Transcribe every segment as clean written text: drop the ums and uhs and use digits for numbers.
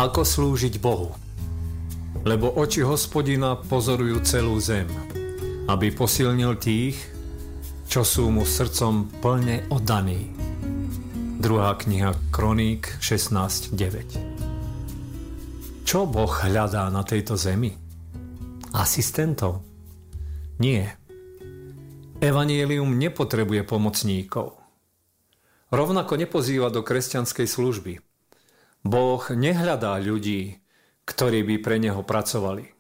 Ako slúžiť Bohu? Lebo oči Hospodina pozorujú celú zem, aby posilnil tých, čo sú mu srdcom plne oddaní. 2. kniha Kroník 16.9. Čo Boh hľadá na tejto zemi? Asistentov? Nie. Evanjelium nepotrebuje pomocníkov. Rovnako nepozýva do kresťanskej služby. Boh nehľadá ľudí, ktorí by pre neho pracovali.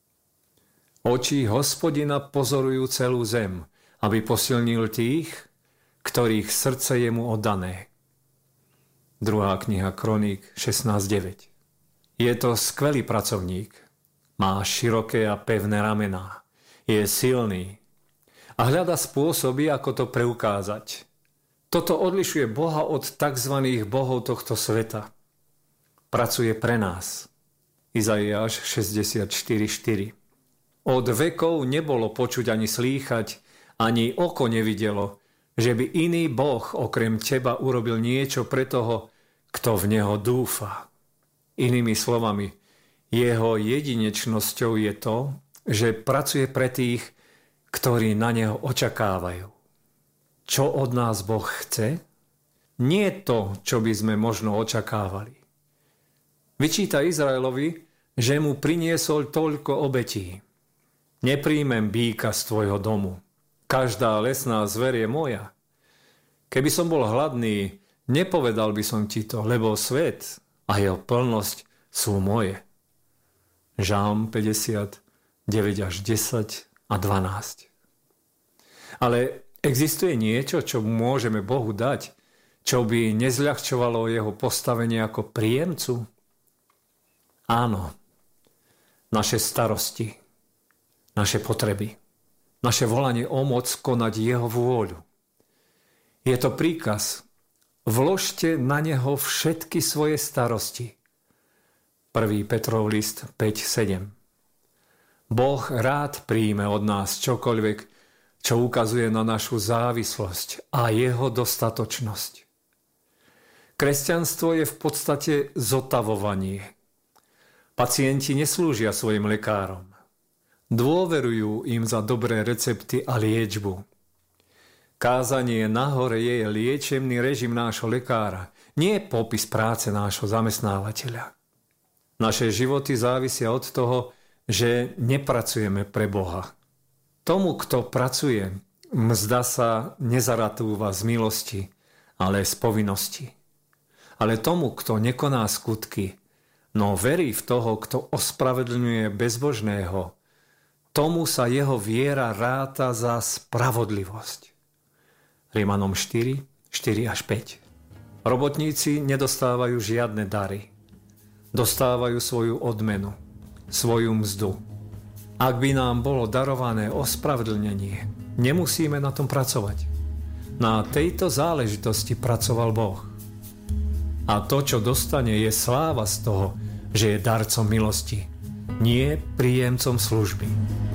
Oči Hospodina pozorujú celú zem, aby posilnil tých, ktorých srdce je mu oddané. 2. kniha Kroník 16.9. Je to skvelý pracovník. Má široké a pevné ramená. Je silný. A hľada spôsoby, ako to preukázať. Toto odlišuje Boha od tzv. Bohov tohto sveta. Pracuje pre nás. Izaiáš 64.4. Od vekov nebolo počuť ani slýchať, ani oko nevidelo, že by iný Boh okrem teba urobil niečo pre toho, kto v neho dúfa. Inými slovami, jeho jedinečnosťou je to, že pracuje pre tých, ktorí na neho očakávajú. Čo od nás Boh chce? Nie to, čo by sme možno očakávali. Vyčíta Izraelovi, že mu priniesol toľko obetí. Nepríjmem býka z tvojho domu. Každá lesná zver je moja. Keby som bol hladný, nepovedal by som ti to, lebo svet a jeho plnosť sú moje. Žalm 50, 9 až 10 a 12. Ale existuje niečo, čo môžeme Bohu dať, čo by nezľahčovalo jeho postavenie ako príjemcu? Áno, naše starosti, naše potreby, naše volanie o moc konať jeho vôľu. Je to príkaz, vložte na neho všetky svoje starosti. 1. Petrov list 5.7. Boh rád príjme od nás čokoľvek, čo ukazuje na našu závislosť a jeho dostatočnosť. Kresťanstvo je v podstate zotavovanie. Pacienti neslúžia svojim lekárom. Dôverujú im za dobré recepty a liečbu. Kázanie nahore je liečebný režim nášho lekára, nie popis práce nášho zamestnávateľa. Naše životy závisia od toho, že nepracujeme pre Boha. Tomu, kto pracuje, mzda sa nezaratúva z milosti, ale z povinnosti. Ale tomu, kto nekoná skutky, no verí v toho, kto ospravedlňuje bezbožného, tomu sa jeho viera ráta za spravodlivosť. Rimanom 4, 4 až 5. Robotníci nedostávajú žiadne dary. Dostávajú svoju odmenu, svoju mzdu. Ak by nám bolo darované ospravedlnenie, nemusíme na tom pracovať. Na tejto záležitosti pracoval Boh. A to, čo dostane, je sláva z toho, že je darcom milosti, nie príjemcom služby.